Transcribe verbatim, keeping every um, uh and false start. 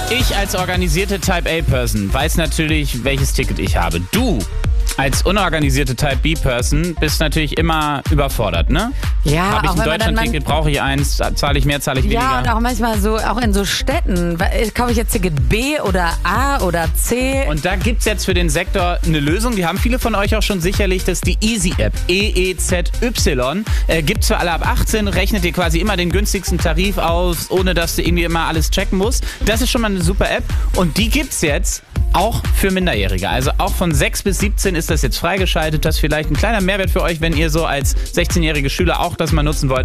Ich als organisierte Type-A-Person weiß natürlich, welches Ticket ich habe. Du als unorganisierte Type-B-Person bist natürlich immer überfordert, ne? Ja, habe ich auch ein wenn man dann Deutschland-Ticket, brauche ich eins, zahle ich mehr, zahle ich weniger? Ja, und auch manchmal so, auch in so Städten. Kaufe ich jetzt Ticket B oder A oder C? Und da gibt's jetzt für den Sektor eine Lösung, die haben viele von euch auch schon sicherlich, das ist die Easy-App, E E Z Y. Äh, gibt's für alle ab achtzehn, rechnet dir quasi immer den günstigsten Tarif aus, ohne dass du irgendwie immer alles checken musst. Das ist schon mal eine super App und die gibt's jetzt auch für Minderjährige. Also auch von sechs bis siebzehn ist das jetzt freigeschaltet. Das ist vielleicht ein kleiner Mehrwert für euch, wenn ihr so als sechzehnjährige Schüler auch das mal nutzen wollt.